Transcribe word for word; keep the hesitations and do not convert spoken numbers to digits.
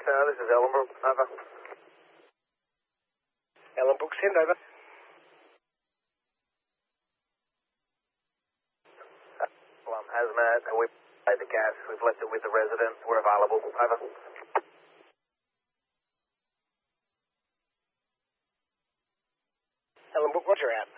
Uh, this is Ellenbrook. Over. Ellenbrook, send over. Well, um, hazmat. We've paid the gas. We've left it with the residents. We're available. Over. Ellenbrook, roger out.